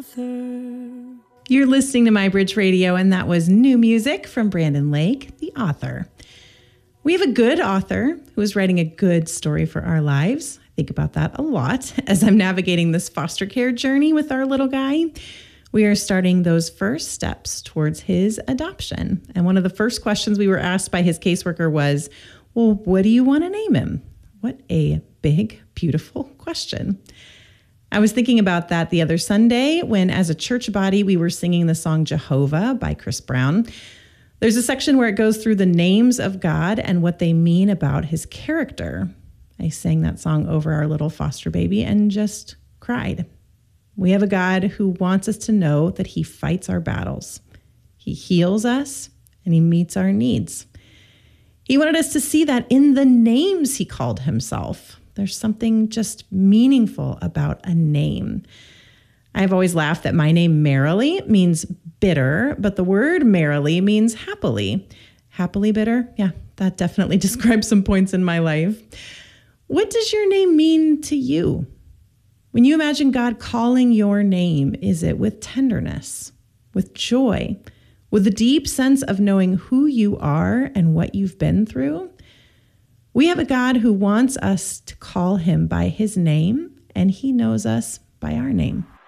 You're listening to My Bridge Radio, and that was new music from Brandon Lake, the author. We have a good author who is writing a good story for our lives. I think about that a lot as I'm navigating this foster care journey with our little guy. We are starting those first steps towards his adoption. And one of the first questions we were asked by his caseworker was, well, what do you want to name him? What a big, beautiful question. I was thinking about that the other Sunday when, as a church body, we were singing the song Jehovah by Chris Brown. There's a section where it goes through the names of God and what they mean about his character. I sang that song over our little foster baby and just cried. We have a God who wants us to know that he fights our battles. He heals us and he meets our needs. He wanted us to see that in the names he called himself. There's something just meaningful about a name. I've always laughed that my name Merrily means bitter, but the word merrily means happily. Happily bitter? Yeah, that definitely describes some points in my life. What does your name mean to you? When you imagine God calling your name, is it with tenderness, with joy, with a deep sense of knowing who you are and what you've been through? We have a God who wants us to call him by his name, and he knows us by our name.